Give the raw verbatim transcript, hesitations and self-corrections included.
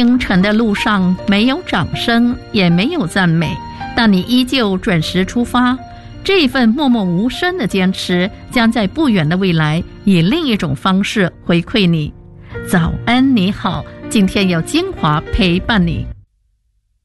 清晨的路上没有掌声，也没有赞美，但你依旧准时出发。这份默默无声的坚持，将在不远的未来以另一种方式回馈你。早安，你好，今天有精华陪伴你。